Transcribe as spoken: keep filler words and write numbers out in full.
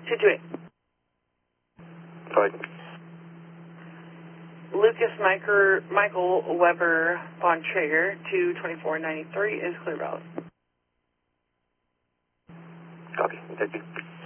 two two eight. Go ahead. Lucas Michael, Michael Weber Von Traeger, two twenty-four ninety-three is clear valid. Copy. Thank you.